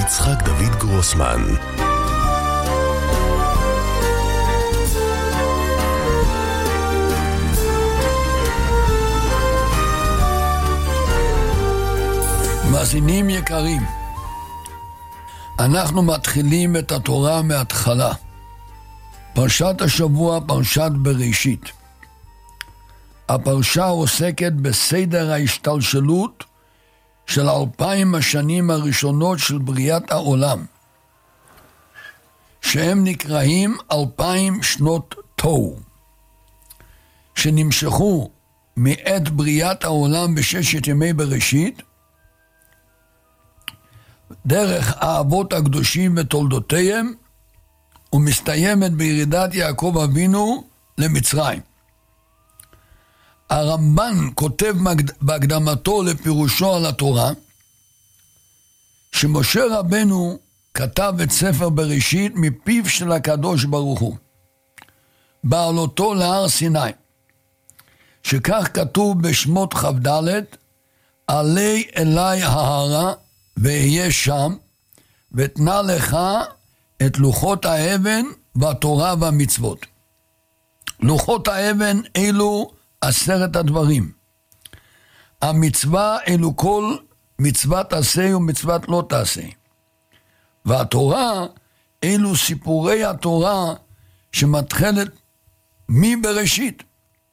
יצחק דוד גרוסמן. מאזינים יקרים, אנחנו מתחילים את התורה מההתחלה. פרשת השבוע, פרשת בראשית. הפרשה עוסקת בסדר ההשתלשלות של 2000 השנים הראשונות של בריאת העולם, שהם נקראים 2000 שנות תוהו, שנמשכו מעת בריאת העולם בששת ימי בראשית, דרך האבות הקדושים ותולדותיהם, ומסתיימת בירידת יעקב אבינו למצרים. הרמב"ן כותב בהקדמתו לפירושו על התורה, שמשה רבנו כתב את ספר בראשית מפיו של הקדוש ברוך הוא, בעלותו להר סיני, שכך כתוב בשמות כ"ד, עלי אלי ההרה ואהיה שם, ותנה לך את לוחות האבן והתורה והמצוות. לוחות האבן אלו 10 הדברים. המצווה אלו כל מצוות עשה ומצוות לא תעשה. והתורה אלו סיפורי התורה שמתחילת מבראשית.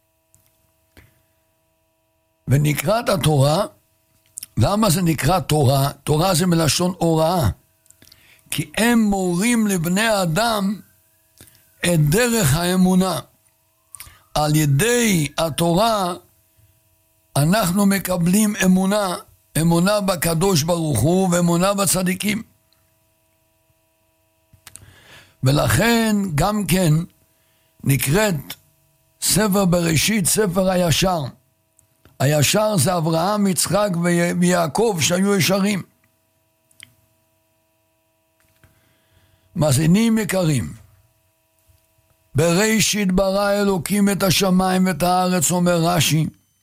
ונקראת התורה, למה זה נקרא תורה? תורה זה מלשון הוראה. כי הם מורים לבני האדם את דרך האמונה. על ידי התורה אנחנו מקבלים אמונה, אמונה בקדוש ברוך הוא ואמונה בצדיקים. ולכן גם כן נקראת ספר בראשית ספר הישר. הישר זה אברהם, יצחק ויעקב שהיו ישרים. מאזינים יקרים, בראשית ברא אלוקים את השמיים ואת הארץ, אומר רש"י,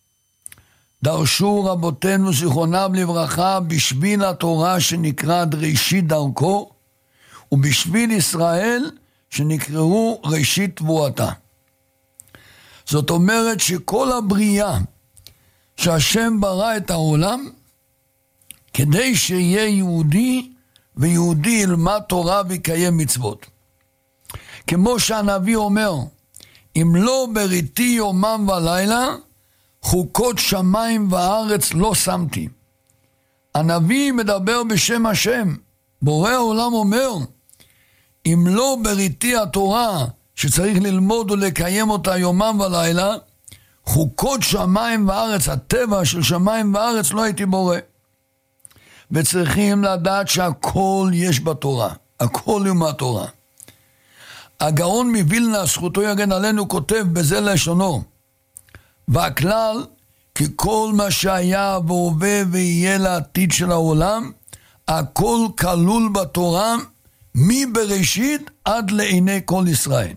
דרשו רבותינו זיכרונם לברכה בשביל התורה שנקראת ראשית דרכו, ובשביל ישראל שנקראו ראשית תבואתה. זאת אומרת שכל הבריאה שהשם ברא את העולם כדי שיהיה יהודי, ויהודי ילמד תורה ויקיים מצוות. כמו שהנביא אומר, אם לא בריתי יומם ולילה, חוקות שמיים וארץ לא שמתי. הנביא מדבר בשם השם. בורא העולם אומר, אם לא בריתי התורה, שצריך ללמוד ולקיים אותה יומם ולילה, חוקות שמיים וארץ, הטבע של שמיים וארץ, לא הייתי בורא. וצריכים לדעת שהכל יש בתורה, הכל הוא מהתורה. הגאון מווילנה, זכותו יגן עלינו, כותב בזה לשונו, והכלל, כי כל מה שהיה והווה ויהיה לעתיד של העולם, הכל כלול בתורה, מבראשית עד לעיני כל ישראל.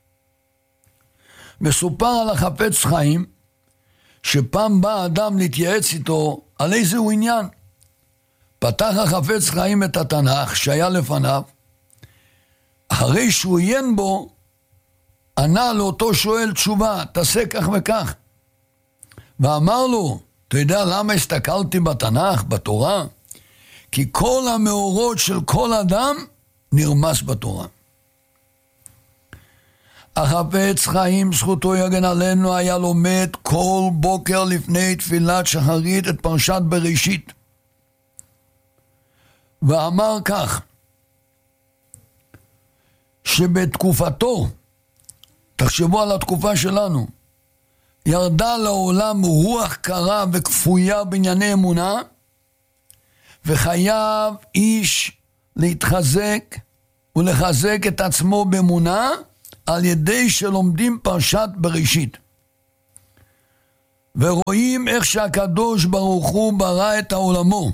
מסופר על החפץ חיים, שפעם בא אדם להתייעץ איתו על איזהו עניין. פתח החפץ חיים את התנ"ך שהיה לפניו, אחרי שהוא עיין בו, ענה לאותו שואל תשובה, תעשה כך וכך. ואמר לו, אתה יודע למה הסתכלתי בתנ"ך, בתורה? כי כל המאורות של כל אדם נרמס בתורה. החפץ חיים, זכותו יגן עלינו, היה לומד כל בוקר לפני תפילת שחרית את פרשת בראשית. ואמר כך, שבתקופתו, תחשבו על התקופה שלנו, ירדה לעולם רוח קרה וכפויה בענייני אמונה, וחייב איש להתחזק ולחזק את עצמו באמונה, על ידי שלומדים פרשת בראשית. ורואים איך שהקדוש ברוך הוא ברא את העולמו.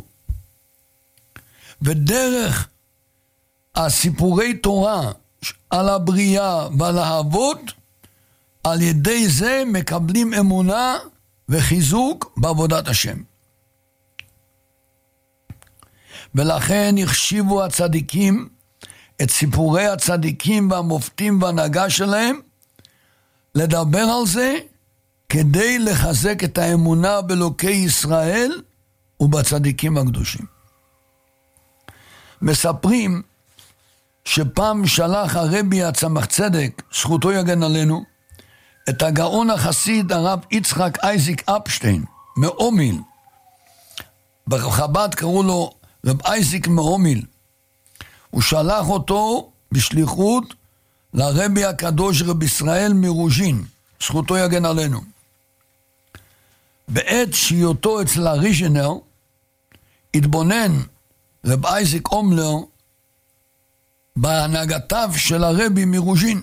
ודרך הסיפורי תורה על הבריאה ועל האבות, על ידי זה מקבלים אמונה וחיזוק בעבודת השם. ולכן החשיבו הצדיקים את סיפורי הצדיקים והמופתים והנהגה שלהם, לדבר על זה כדי לחזק את האמונה באלוקי ישראל ובצדיקים הקדושים. מספרים שפעם שלח הרבי הצמח צדק, זכותו יגן עלינו, את הגאון החסיד הרב יצחק אייזיק אפשטיין מאומיל. בחב"ד קראו לו רב אייזיק מאומיל. הוא שלח אותו בשליחות לרבי הקדוש רב ישראל מרוז'ין, זכותו יגן עלינו. בעת שהיותו אצל הריז'נר, התבונן רב אייזיק אומלר בהנהגתיו של הרבי מרוז'ין.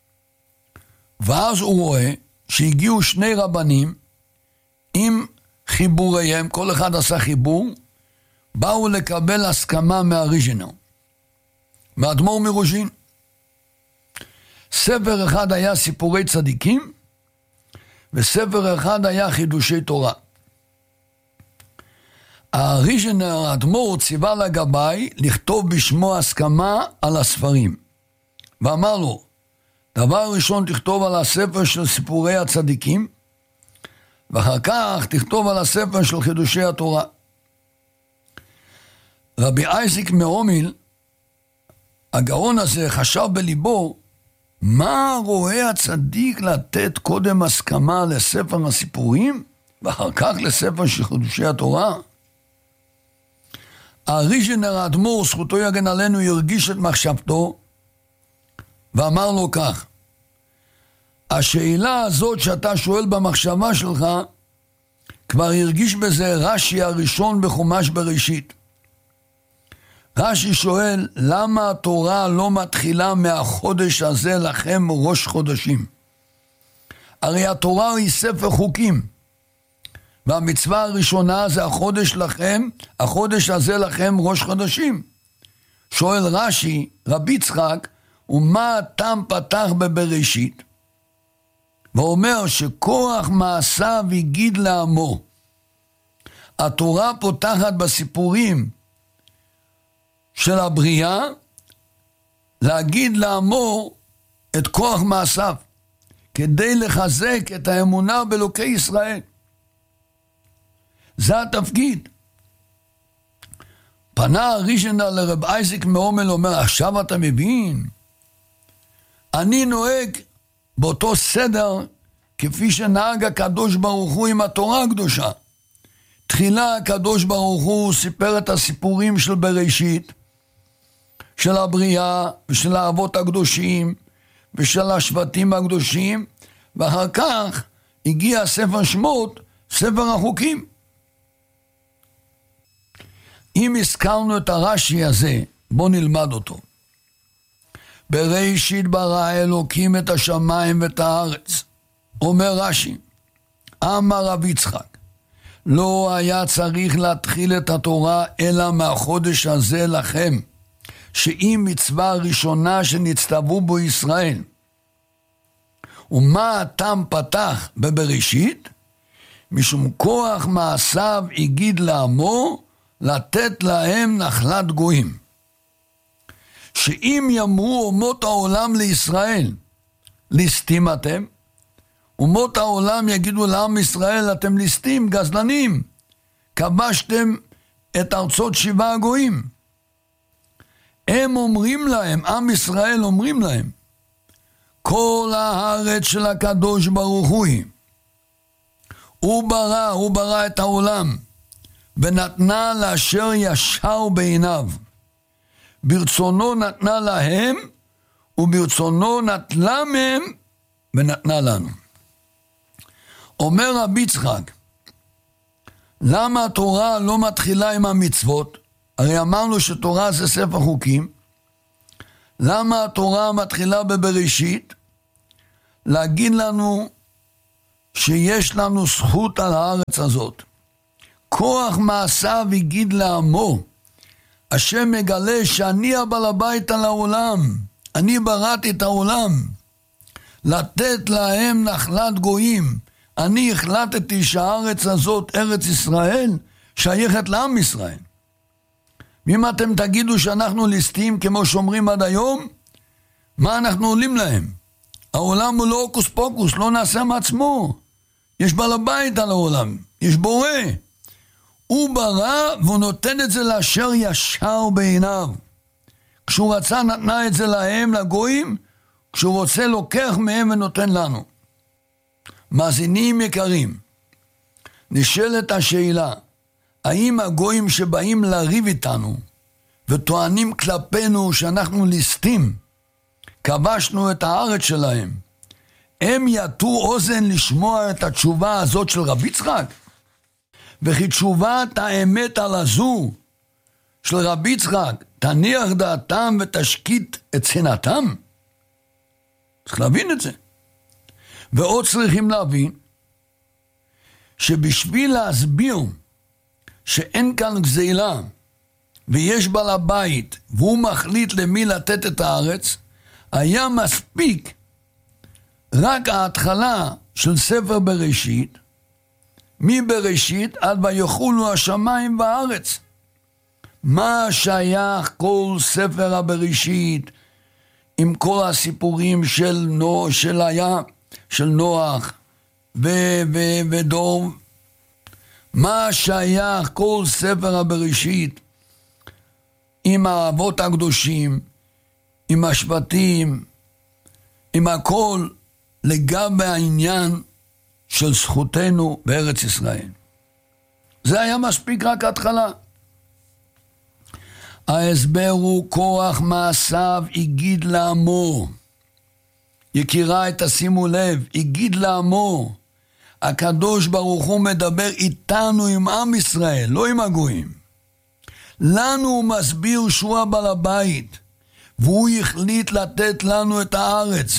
ואז הוא רואה שהגיעו שני רבנים עם חיבוריהם, כל אחד עשה חיבור, באו לקבל הסכמה מהריז'נר, מאדמו"ר מרוז'ין. ספר אחד היה סיפורי צדיקים, וספר אחד היה חידושי תורה. הריז'נר, האדמו"ר, ציווה לגבאי לכתוב בשמו הסכמה על הספרים. ואמר לו, דבר ראשון תכתוב על הספר של סיפורי הצדיקים, ואחר כך תכתוב על הספר של חידושי התורה. רבי אייזיק מאומיל, הגאון הזה, חשב בליבו, מה רואה הצדיק לתת קודם הסכמה לספר הסיפורים, ואחר כך לספר של חידושי התורה? הריז'נר האדמו"ר, זכותו יגן עלינו, הרגיש את מחשבתו, ואמר לו כך, השאלה הזאת שאתה שואל במחשבה שלך, כבר הרגיש בזה רש"י הראשון בחומש בראשית. רש"י שואל, למה התורה לא מתחילה מהחודש הזה לכם ראש חודשים? הרי התורה היא ספר חוקים, והמצווה הראשונה זה החודש הזה לכם ראש חודשים. שואל רש"י, רבי יצחק, ומה הטעם פתח בבראשית? ואומר שכוח מעשיו הגיד לעמו. התורה פותחת בסיפורים של הבריאה, להגיד לעמו את כוח מעשיו, כדי לחזק את האמונה באלוקי ישראל. זה התפקיד. פנה הריז'נר לרב אייזיק מאומיל, אומר, עכשיו אתה מבין? אני נוהג באותו סדר כפי שנהג הקדוש ברוך הוא עם התורה הקדושה. תחילה הקדוש ברוך הוא סיפר את הסיפורים של בראשית, של הבריאה ושל האבות הקדושים ושל השבטים הקדושים, ואחר כך הגיע ספר שמות, ספר החוקים. אם הזכרנו את הרש"י הזה, בוא נלמד אותו. בראשית ברא אלוקים את השמיים ואת הארץ. אומר רש"י, אמר רב יצחק, לא היה צריך להתחיל את התורה אלא מהחודש הזה לכם, שהיא מצווה הראשונה שנצטוו בו ישראל. ומה הטעם פתח בבראשית? משום כוח מעשיו הגיד לעמו לתת להם נחלת גויים. שאם יאמרו אומות העולם לישראל, ליסטים אתם, אומות העולם יגידו לעם ישראל, אתם ליסטים, גזלנים, כבשתם את ארצות 7 הגויים. הם אומרים להם, עם ישראל אומרים להם, כל הארץ של הקדוש ברוך הוא היא. הוא ברא את העולם, ונתנה לאשר ישר בעיניו. ברצונו נתנה להם, וברצונו נטלה מהם, ונתנה לנו. אומר רבי יצחק, למה התורה לא מתחילה עם המצוות? הרי אמרנו שתורה זה ספר חוקים. למה התורה מתחילה בבראשית? להגיד לנו שיש לנו זכות על הארץ הזאת. כוח מעשיו הגיד לעמו. השם מגלה שאני הבעל הבית על העולם. אני בראתי את העולם. לתת להם נחלת גויים. אני החלטתי שהארץ הזאת, ארץ ישראל, שייכת לעם ישראל. ואם אתם תגידו שאנחנו ליסטים כמו שאומרים עד היום, מה אנחנו עולים להם? העולם הוא לא הוקוס פוקוס, לא נעשה מעצמו. יש בעל הבית על העולם, יש בורא. הוא ברא והוא נותן את זה לאשר ישר בעיניו. כשהוא רצה נתנה את זה להם, לגויים, כשהוא רוצה לוקח מהם ונותן לנו. מאזינים יקרים, נשאלת השאלה, האם הגויים שבאים לריב איתנו וטוענים כלפינו שאנחנו ליסטים, כבשנו את הארץ שלהם, הם יטו אוזן לשמוע את התשובה הזאת של רבי יצחק? וכי תשובת האמת על הזו של רבי יצחק תניח דעתם ותשקיט את שנאתם? צריך להבין את זה. ועוד צריכים להבין שבשביל להסביר שאין כאן גזילה ויש בעל הבית והוא מחליט למי לתת את הארץ, היה מספיק רק ההתחלה של ספר בראשית, מבראשית עד ויחולו השמיים והארץ. מה שייך כל ספר הבראשית עם כל הסיפורים של נוח ודור? מה שייך כל ספר הבראשית עם האבות הקדושים, עם השבטים, עם הכל לגבי העניין של זכותנו בארץ ישראל? זה היה מספיק רק התחלה. ההסבר הוא כוח מעשיו הגיד לעמו. יקירה, תשימו לב, הגיד לעמו. הקדוש ברוך הוא מדבר איתנו, עם עם ישראל, לא עם הגויים. לנו הוא מסביר שהוא הבעל הבית, והוא החליט לתת לנו את הארץ.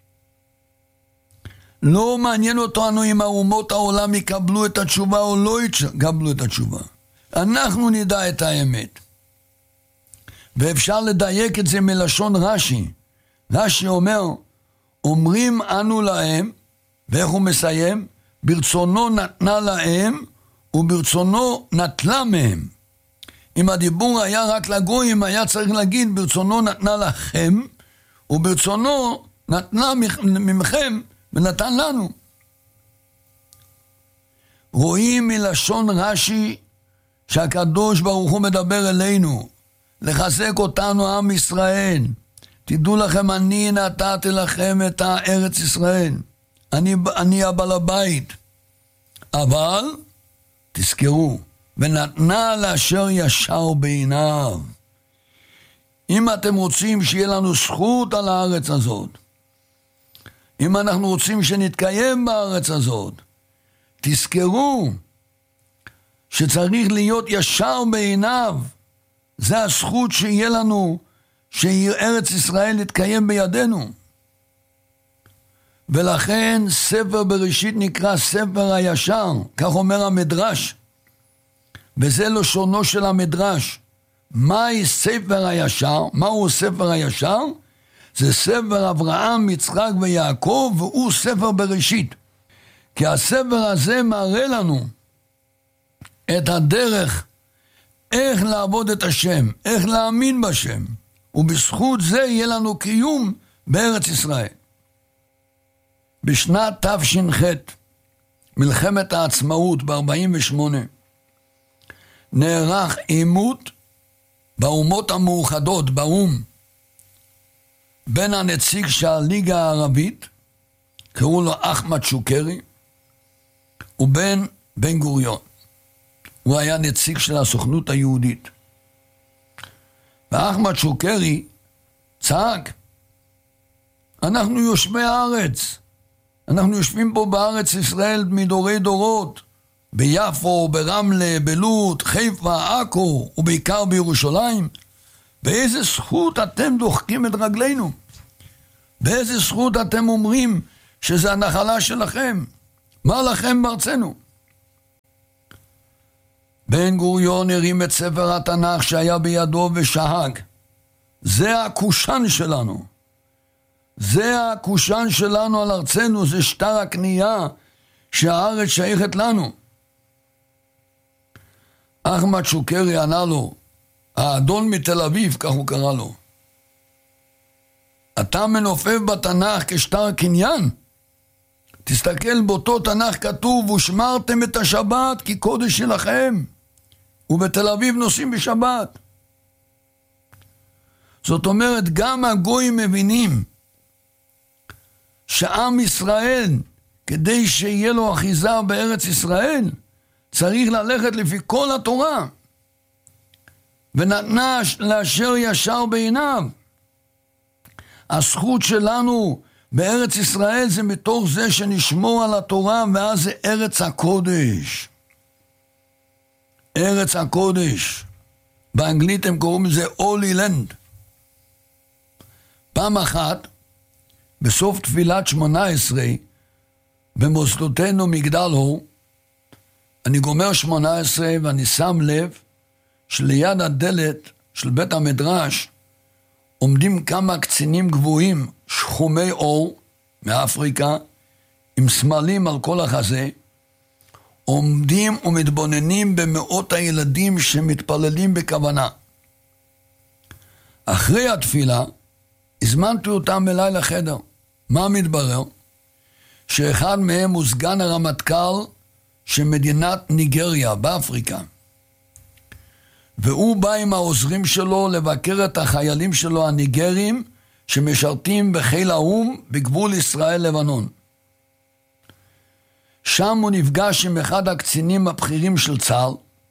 לא מעניין אותנו אם האומות העולם יקבלו את התשובה או לא יקבלו את התשובה. אנחנו נדע את האמת. ואפשר לדייק את זה מלשון רש"י. רש"י אומר, אומרים אנו להם, ואיך הוא מסיים? ברצונו נתנה להם וברצונו נטלה מהם. אם הדיבור היה רק לגויים, היה צריך להגיד ברצונו נתנה לכם וברצונו נתנה ממכם ונתן לנו. רואים מלשון רש"י שהקדוש ברוך הוא מדבר אלינו, לחזק אותנו עם ישראל. תדעו לכם, אני נתתי לכם את הארץ ישראל, אני הבעל הבית. אבל תזכרו, ונתנה לאשר ישר בעיניו. אם אתם רוצים שיהיה לנו זכות על הארץ הזאת, אם אנחנו רוצים שנתקיים בארץ הזאת, תזכרו שצריך להיות ישר בעיניו. זה הזכות שיהיה לנו, שארץ ישראל יתקיים בידינו. ולכן ספר בראשית נקרא ספר הישר, כך אומר המדרש. וזה לשונו של המדרש. מהי ספר הישר? מהו ספר הישר? זה ספר אברהם, יצחק ויעקב, והוא ספר בראשית. כי הספר הזה מראה לנו את הדרך איך לעבוד את השם, איך להאמין בשם, ובזכות זה יהיה לנו קיום בארץ ישראל. בשנת תש"ח, מלחמת העצמאות ב-48, נערך עימות באומות המאוחדות, באום, בין הנציג של הליגה הערבית, קראו לו אחמד שוקרי, ובין בן גוריון. הוא היה נציג של הסוכנות היהודית. ואחמד שוקרי צעק, אנחנו יושבי הארץ, אנחנו יושבים פה בארץ ישראל מדורי דורות, ביפו, ברמלה, בלוד, חיפה, עכו, ובעיקר בירושלים. באיזה זכות אתם דוחקים את רגלינו? באיזה זכות אתם אומרים שזה הנחלה שלכם? מה לכם בארצנו? בן גוריון הרים את ספר התנ"ך שהיה בידו ושהג. זה הקושן שלנו. זה הקושן שלנו על ארצנו, זה שטר הקנייה שהארץ שייכת לנו. אחמד שוקרי ענה לו, האדון מתל אביב, כך הוא קרא לו. אתה מנופף בתנ"ך כשטר קניין? תסתכל באותו תנ"ך כתוב, ושמרתם את השבת כי קודש שלכם. ובתל אביב נוסעים בשבת. זאת אומרת, גם הגויים מבינים שעם ישראל, כדי שיהיה לו אחיזה בארץ ישראל, צריך ללכת לפי כל התורה. ונתנה לאשר ישר בעיניו. הזכות שלנו בארץ ישראל זה מתוך זה שנשמור על התורה, ואז זה ארץ הקודש. ארץ הקודש. באנגלית הם קוראים לזה Holy Land. פעם אחת, בסוף תפילת 18, במוסדותינו מגדל אור, אני גומר 18 ואני שם לב שליד הדלת של בית המדרש עומדים כמה קצינים גבוהים, שחומי אור מאפריקה, עם סמלים על כל החזה, עומדים ומתבוננים במאות הילדים שמתפללים בכוונה. אחרי התפילה, הזמנתי אותם אליי לחדר. מה מתברר? שאחד מהם הוא סגן הרמטכ"ל של מדינת ניגריה באפריקה. והוא בא עם העוזרים שלו לבקר את החיילים שלו הניגרים שמשרתים בחיל האום בגבול ישראל-לבנון. שם הוא נפגש עם אחד הקצינים הבכירים של צה"ל,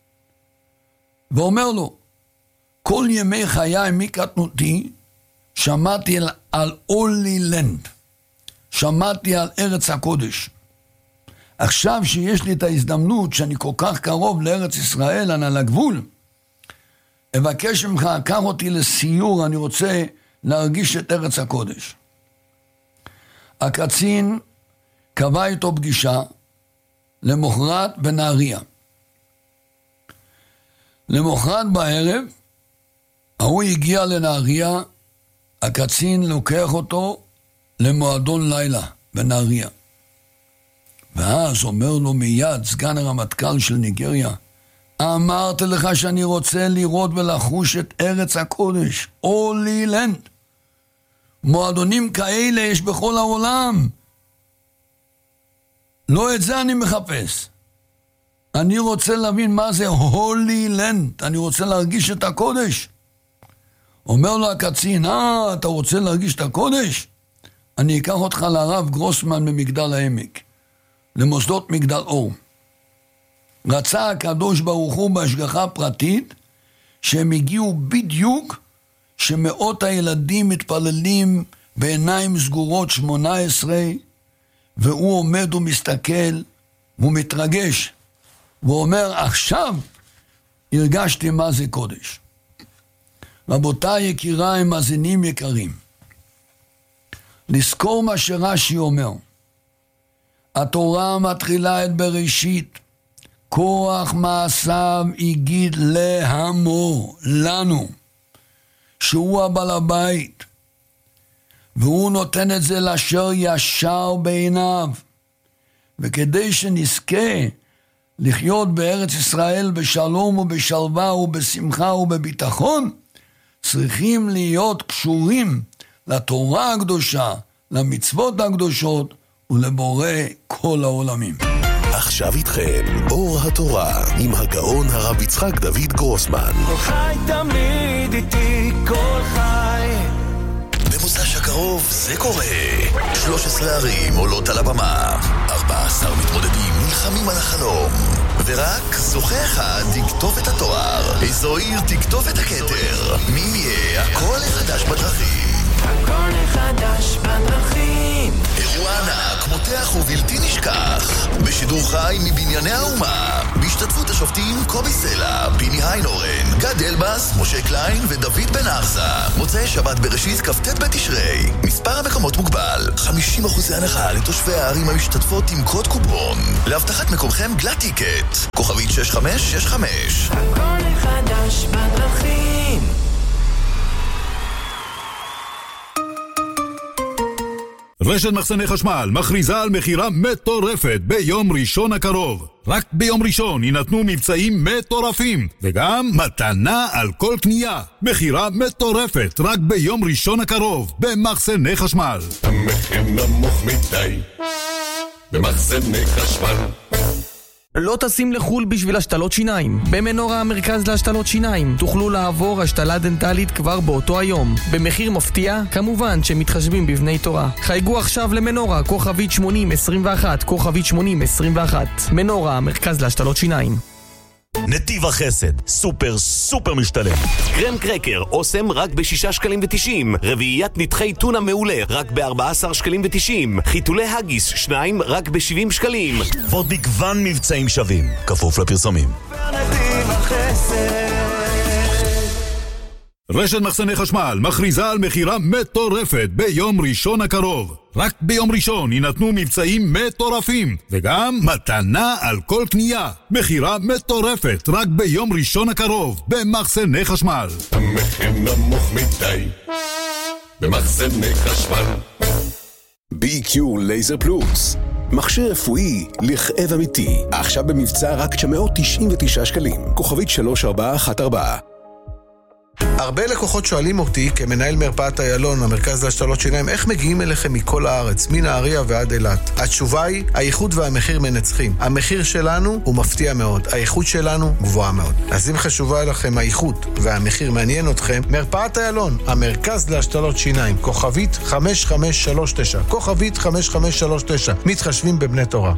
ואומר לו, כל ימי חיי מקטנותי שמעתי על Holy Land, שמעתי על ארץ הקודש. עכשיו שיש לי את ההזדמנות שאני כל כך קרוב לארץ ישראל, על הגבול, אבקש ממך, קח אותי לסיור, אני רוצה להרגיש את ארץ הקודש. הקצין קבע איתו פגישה למחרת בנהריה. למחרת בערב, הוא הגיע לנהריה, הקצין לוקח אותו למועדון לילה בנהריה. ואז אומר לו מיד סגן הרמטכ"ל של ניגריה, אמרתי לך שאני רוצה לראות ולחוש את ארץ הקודש, Holy Land. מועדונים כאלה יש בכל העולם. לא את זה אני מחפש. אני רוצה להבין מה זה Holy Land. אני רוצה להרגיש את הקודש. אומר לו הקצין, אתה רוצה להרגיש את הקודש? אני אקח אותך לרב גרוסמן במגדל העמק, למוסדות מגדל אור. רצה הקדוש ברוך הוא בהשגחה פרטית שהם הגיעו בדיוק שמאות הילדים מתפללים בעיניים סגורות 18, והוא עומד ומסתכל והוא מתרגש והוא אומר, עכשיו הרגשתי מה זה קודש. רבותיי יקיריי, מאזינים יקרים, לזכור מה שרש"י אומר, התורה מתחילה את בראשית, כוח מעשיו יגיד לעמו, לנו, שהוא הבעל הבית, והוא נותן את זה לאשר ישר בעיניו. וכדי שנזכה לחיות בארץ ישראל בשלום ובשלווה ובשמחה ובביטחון, צריכים להיות קשורים לתורה הקדושה, למצוות הקדושות ולבורא כל העולמים. עכשיו איתכם אור התורה עם הגאון הרב יצחק דוד גרוסמן. כל חי תמיד איתי, כל חי. במוצ"ש הקרוב זה קורה. 13 ערים עולות על הבמה, 14 מתמודדים נלחמים על החלום, ורק זוכה אחד תקטוף את התואר. איזו עיר תקטוף את הכתר? מי יהיה הקול החדש בדרכים? הקול החדש בדרכים. אירוע ענק, מותח ובלתי נשכח, בשידור חי מבנייני האומה, בהשתתפות השופטים קובי סלע, פיני היינורן, גד אלבס, משה קליין ודוד בן ארסה. מוצאי שבת בראשית כ"ט בתשרי. מספר המקומות מוגבל, 50% הנחה לתושבי הערים המשתתפות עם קוד קופון. להבטחת מקומכם גלאט טיקט, כוכבית 6565. הקול החדש בדרכים. רשת מחסני חשמל מכריזה על מחירה מטורפת ביום ראשון הקרוב. רק ביום ראשון יינתנו מבצעים מטורפים, וגם מתנה על כל קנייה. מחירה מטורפת רק ביום ראשון הקרוב במחסני חשמל. המחיר נמוך מדי במחסני חשמל. לא טסים לחול בשביל השתלות שיניים. במנורה המרכז להשתלות שיניים תוכלו לעבור השתלה דנטלית כבר באותו היום במחיר מפתיע, כמובן שמתחשבים בבני תורה. חייגו עכשיו למנורה כוכבית 8021 כוכבית 8021. מנורה המרכז להשתלות שיניים. נתיב החסד, סופר משתלם. קרם קרקר, אוסם רק ב6 שקלים ו90. רביעיית נתחי טונה מעולה רק ב14 שקלים ו90. חיתולי הגיס 2 רק ב70 שקלים. ועוד מגוון מבצעים שווים, כפוף לפרסומים. נתיב החסד. רשת מחסני חשמל מכריזה על מחירה מטורפת ביום ראשון הקרוב. רק ביום ראשון יינתנו מבצעים מטורפים, וגם מתנה על כל קנייה. מחירה מטורפת רק ביום ראשון הקרוב במחסני חשמל. המחיר נמוך מדי במחסני חשמל. BQ לייזר פלוס, מכשיר רפואי לכאב אמיתי, עכשיו במבצע רק 999 שקלים, כוכבית 3414. הרבה לקוחות שואלים אותי, כמנהל מרפאת איילון, המרכז להשתלות שיניים, איך מגיעים אליכם מכל הארץ, מנהריה ועד אילת? התשובה היא, האיכות והמחיר מנצחים. המחיר שלנו הוא מפתיע מאוד, האיכות שלנו גבוהה מאוד. אז אם חשובה לכם האיכות והמחיר מעניין אתכם, מרפאת איילון, המרכז להשתלות שיניים, כוכבית 5539, כוכבית 5539, מתחשבים בבני תורה.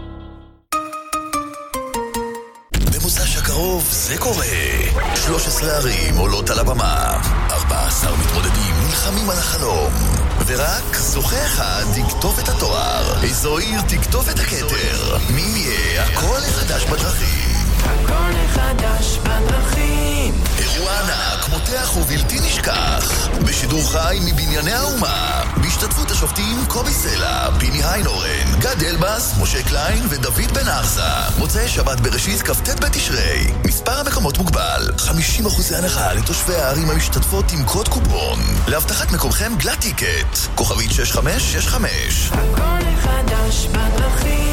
במוצ"ש הקרוב זה קורה. 13 ערים עולות על הבמה, 14 מתמודדים נלחמים על החלום, ורק זוכה אחד תקטוף את התואר. איזו עיר תקטוף את הכתר? מי יהיה הקול החדש בדרכים? הקול החדש בדרכים. אירוע ענק, מותח ובלתי נשכח, בשידור חי מבנייני האומה, בהשתתפות השופטים קובי סלע, פיני היינורן, גד אלבאס, משה קליין ודוד בן ארזה. מוצאי שבת בראשית כ"ט בתשרי. מספר המקומות מוגבל, 50% הנחה לתושבי הערים המשתתפות עם קוד קופון. להבטחת מקומכם גלאט טיקט, כוכבית 6565. הקול החדש בדרכים.